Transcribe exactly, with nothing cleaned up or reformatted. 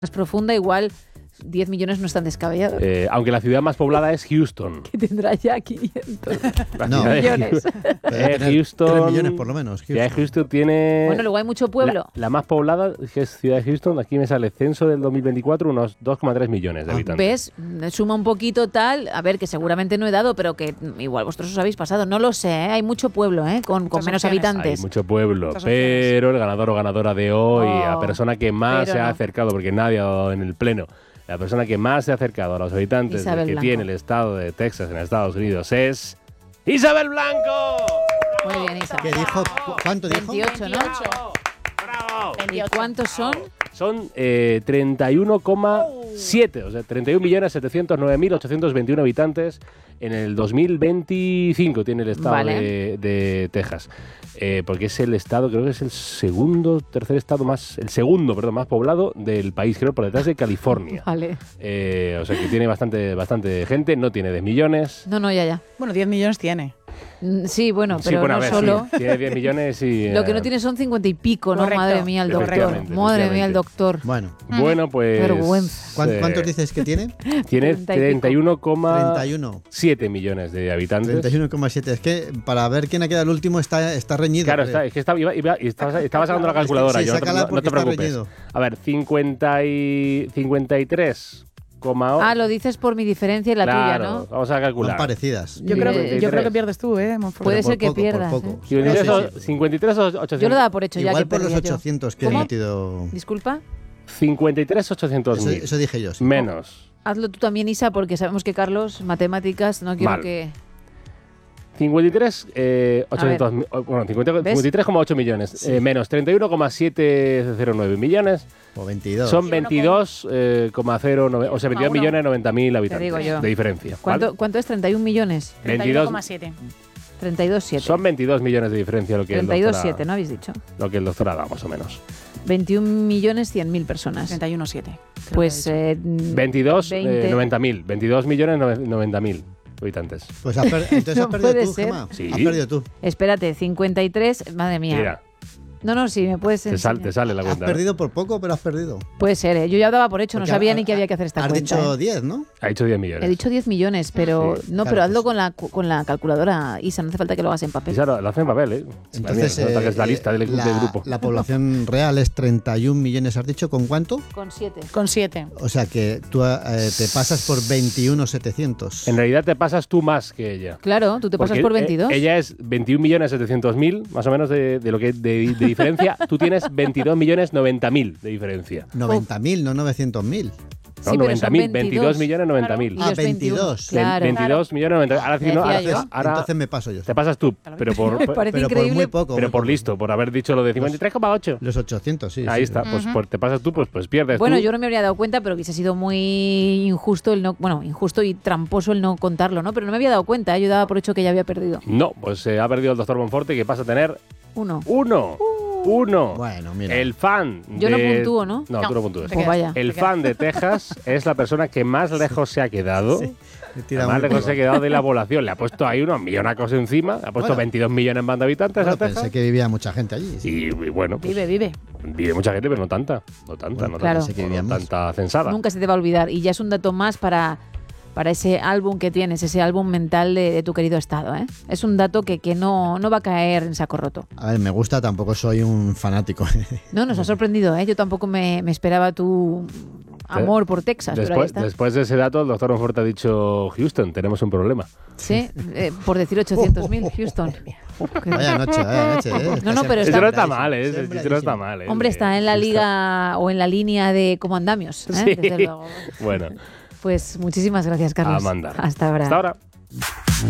más profunda, igual diez millones no están descabellados. Eh, aunque la ciudad más poblada es Houston. Que tendrá ya quinientos No. millones. Eh, Houston, tres millones por lo menos. Houston. Ciudad de Houston tiene... Bueno, luego hay mucho pueblo. La, la más poblada, que es Ciudad de Houston, aquí me sale censo del dos mil veinticuatro, unos dos coma tres millones de habitantes. ¿Ves? Suma un poquito tal, a ver, que seguramente no he dado, pero que igual vosotros os habéis pasado. No lo sé, ¿eh? Hay mucho pueblo, ¿eh? Con, con menos opciones. habitantes. Hay mucho pueblo, pero el ganador o ganadora de hoy, Oh, la persona que más pero se ha no. acercado, porque nadie ha dado en el pleno, la persona que más se ha acercado a los habitantes Isabel que Blanco. tiene el estado de Texas en Estados Unidos es Isabel Blanco. Muy bien, Isa. ¿Qué dijo? ¿Cu- ¿Cuánto dijo? veintiocho, ¿no? ¡Bravo! ¡Bravo! ¿Y cuántos son? Son eh, treinta y uno coma siete, o sea, treinta y un millones setecientos nueve mil ochocientos veintiuno habitantes en el dos mil veinticinco tiene el estado Vale. de, de Texas. Eh, porque es el estado, creo que es el segundo, tercer estado más, el segundo, perdón, más poblado del país, creo, por detrás de California. Vale. Eh, o sea que tiene bastante, bastante gente, no tiene diez millones. No, no, ya, ya. Bueno, diez millones tiene. Mm, Sí, bueno, Sí, pero bueno, a no ver, solo. sí, tiene diez millones y... Lo que no eh, tiene son cincuenta y pico, ¿no? Correcto. Madre mía, el doctor. Efectivamente, Madre mía, el efectivamente. doctor. Bueno, Bueno, pues... Vergüenza. ¿cuán- eh, ¿cuántos dices que tiene? Tiene treinta y pico. treinta y uno coma treinta y uno. siete millones de habitantes. treinta y uno coma siete. Es que para ver quién ha quedado el último está, está reñido. Claro, eh. está, es que estaba, iba, iba- estaba, estaba sacando la calculadora. Sí, yo, no te, sácala no- no porque te está preocupes. reñido. A ver, cincuenta y, cincuenta y tres coma ocho. Ah, lo dices por mi diferencia y la tuya, Claro, ¿no? vamos a Son calcular. parecidas. Yo, creo, que- yo cincuenta y tres. creo que pierdes tú, ¿eh, Monfort? Puede Pero ser por que poco, por pierdas, poco. ¿eh? cincuenta y tres, Sí, sí, sí. cincuenta y tres o ochocientos. Yo lo daba por hecho ya Igual que por los perdía yo. ochocientos que he ¿Cómo? metido. Disculpa, cincuenta y tres ochocientos Eso, mil. eso dije yo, sí. Menos. hazlo tú también, Isa, porque sabemos que Carlos, matemáticas, no quiero Mal. que... cincuenta y tres, eh, ochocientos mil. Bueno, cincuenta, ¿Ves? cincuenta y tres coma ocho millones. Sí. Eh, menos treinta y uno coma setecientos nueve millones. O veintidós. Son veintidós coma cero nueve. O sea, veintidós millones noventa mil habitantes. digo yo. De diferencia. ¿Cuánto, ¿vale? ¿Cuánto es? ¿treinta y un millones? treinta y uno coma siete. treinta y dos coma siete. Son veintidós millones de diferencia lo que el treinta y dos doctor coma ha- siete, ¿no habéis dicho? lo que el doctor ha dado, más o menos. veintiún millones cien mil personas. treinta y uno coma siete. Pues eh, veintidós, veinte. noventa mil. veintidós millones noventa mil habitantes. Pues has per- entonces No has perdido puede tú, ser. Gemma. Sí. Has perdido tú. espérate, cincuenta y tres, madre mía. Mira, No, no, sí, me puedes te, sal- enseñar. te sale la Has cuenta. ¿no? perdido por poco, pero has perdido. Puede ser, ¿eh? Yo ya daba por hecho, no Porque sabía ha- ni que había que hacer esta Has cuenta. dicho ¿eh? diez, ¿no? Ha dicho diez millones. He dicho diez millones, pero Sí, no, claro, pero hazlo pues- con la cu- con la calculadora, Isa, no hace falta que lo hagas en papel. Y claro, lo hace en papel, ¿eh? Entonces, También, nota que es la eh, lista del, la, del grupo. la población real es treinta y un millones, ¿has dicho? ¿Con cuánto? Con siete. Con siete. O sea que tú eh, te pasas por veintiuno setecientos. En realidad te pasas tú más que ella. Claro, tú te pasas Porque, por eh, veintidós. ella es veintiún millones setecientos mil, más o menos de, de lo que de, de diferencia. Tú tienes veintidós millones noventa mil de diferencia. noventa mil, no novecientos mil. No, Sí, pero noventa son mil, veintidós. veintidós millones noventa mil. Y Ah, los veintiuno, veintidós. Claro. veintidós millones noventa mil. Ahora, sí, no, ahora, Decía yo. haces- ahora Entonces me paso yo. te pasas tú, pero por, Me parece pero por increíble. muy poco. pero muy por poco. listo, por haber dicho lo de cincuenta y tres coma ocho. Los ochocientos, sí. Ahí sí. está, pues por- te pasas tú, pues, pues pierdes Bueno, tú. yo no me habría dado cuenta, pero quizá ha sido muy injusto el no, bueno, injusto y tramposo el no contarlo, ¿no? Pero no me había dado cuenta, ¿eh? Yo daba por hecho que ya había perdido. No, pues eh, ha perdido el doctor Monforte, que pasa a tener Uno. uno. Uno. Bueno, mira. El fan Yo no de- puntúo, ¿no? No, No, tú no puntúas. te Pues quedas. vaya. El fan de Texas es la persona que más lejos se ha quedado. Sí, he tirado Más muy lejos poco. se ha quedado de la población. Le ha puesto ahí unos millonacos encima. Le ha puesto Bueno. veintidós millones más de habitantes Bueno, a Texas. pensé que vivía mucha gente allí. sí. Y, y bueno, pues, Vive, vive. vive mucha gente, pero no tanta. No tanta, Bueno, no claro. tanta, Pensé que no vivía más. tanta censada. Nunca se te va a olvidar. Y ya es un dato más para, para ese álbum que tienes, ese álbum mental de, de tu querido estado, ¿eh? Es un dato que, que no, no va a caer en saco roto. A ver, me gusta, tampoco soy un fanático. No, nos ha sorprendido, ¿eh? Yo tampoco me, me esperaba tu amor por Texas, pero ahí Después, está. después de ese dato, el doctor Monforte ha dicho: Houston, tenemos un problema. Sí, eh, por decir ochocientos mil, Houston. Vaya noche, vaya noche. ¿eh? No, no, pero Eso está- no está mal, ¿eh? Ese chiste no Sembradísimo. está mal. ¿eh? Hombre, está en la liga o en la línea de cómo andamios, ¿eh? Sí. Desde luego. Bueno, Pues muchísimas gracias, Carlos. a mandar. Hasta ahora. Hasta ahora.